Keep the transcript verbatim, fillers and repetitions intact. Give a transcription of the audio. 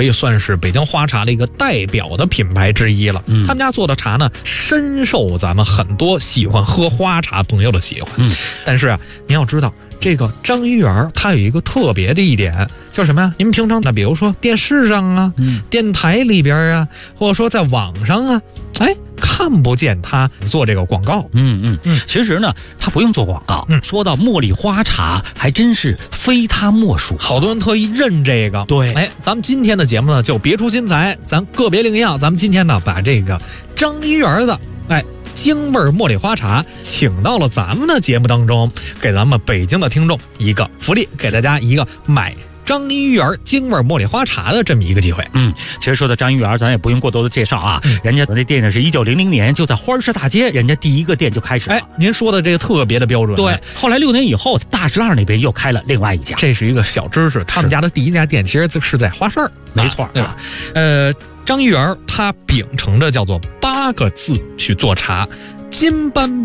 可以算是北京花茶的一个代表的品牌之一了。 嗯、 他们家做的茶呢，深受咱们很多喜欢喝花茶朋友的喜欢。 嗯， 但是啊，您要知道，这个张一元它有一个特别的一点，叫什么呀？您平常那比如说电视上啊、嗯、电台里边啊，或者说在网上啊，哎，看不见他做这个广告。 嗯嗯嗯，其实呢，他不用做广告。嗯，说到茉莉花茶，还真是非他莫属。 好多人特意认这个。 对， 哎，咱们今天的节目呢，就别出心裁，咱个别另样。咱们今天呢，把这个张一元的，哎。京味茉莉花茶请到了咱们的节目当中，给咱们北京的听众一个福利，给大家一个买张一元京味茉莉花茶的这么一个机会。 嗯，其实说到张一元，咱也不用过多的介绍啊，嗯、人家那店呢是一九零零年就在花市大街，人家第一个店就开始了。 哎，您说的这个特别的标准。 对，后来六年以后，大石栏那边又开了另外一家。 这是一个小知识，他们家的第一家店其实是在花市。 没错， 对吧？呃，张一元他秉承着叫做八个字去做茶，金斑